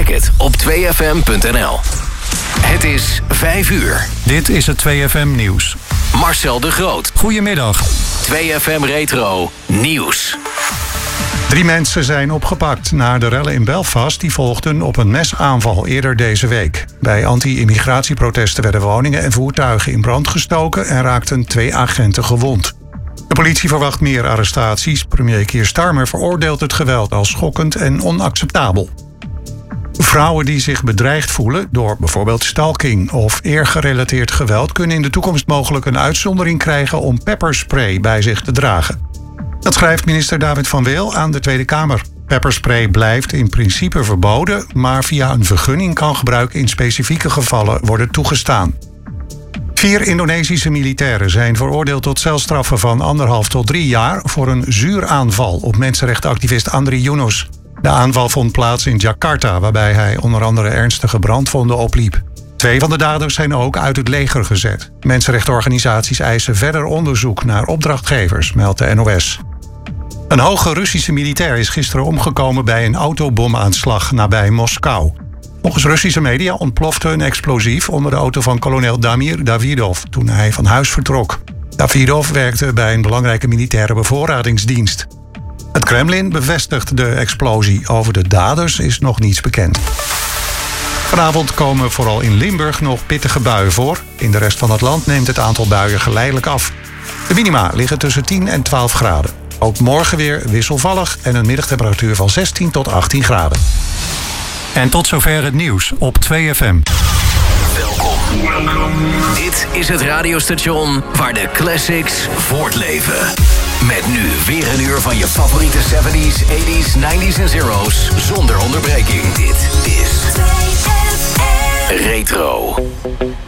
het op 2fm.nl. Het is 5 uur. Dit is het 2FM nieuws. Marcel de Groot. Goedemiddag. 2FM Retro Nieuws. 3 mensen zijn opgepakt na de rellen in Belfast die volgden op een mesaanval eerder deze week. Bij anti-immigratieprotesten werden woningen en voertuigen in brand gestoken en raakten 2 agenten gewond. De politie verwacht meer arrestaties. Premier Keir Starmer veroordeelt het geweld als schokkend en onacceptabel. Vrouwen die zich bedreigd voelen door bijvoorbeeld stalking of eergerelateerd geweld kunnen in de toekomst mogelijk een uitzondering krijgen om pepperspray bij zich te dragen. Dat schrijft minister David van Weel aan de Tweede Kamer. Pepperspray blijft in principe verboden, maar via een vergunning kan gebruik in specifieke gevallen worden toegestaan. 4 Indonesische militairen zijn veroordeeld tot celstraffen van 1,5 tot 3 jaar voor een zuuraanval op mensenrechtenactivist Andri Yunus. De aanval vond plaats in Jakarta, waarbij hij onder andere ernstige brandwonden opliep. 2 van de daders zijn ook uit het leger gezet. Mensenrechtenorganisaties eisen verder onderzoek naar opdrachtgevers, meldt de NOS. Een hoge Russische militair is gisteren omgekomen bij een autobomaanslag nabij Moskou. Volgens Russische media ontplofte een explosief onder de auto van kolonel Damir Davidov toen hij van huis vertrok. Davidov werkte bij een belangrijke militaire bevoorradingsdienst. Het Kremlin bevestigt de explosie. Over de daders is nog niets bekend. Vanavond komen vooral in Limburg nog pittige buien voor. In de rest van het land neemt het aantal buien geleidelijk af. De minima liggen tussen 10 en 12 graden. Ook morgen weer wisselvallig en een middagtemperatuur van 16 tot 18 graden. En tot zover het nieuws op 2FM. Welkom. Dit is het radiostation waar de classics voortleven. Met nu weer een uur van je favoriete 70s, 80s, 90s en zero's zonder onderbreking. Dit is 2FM Retro.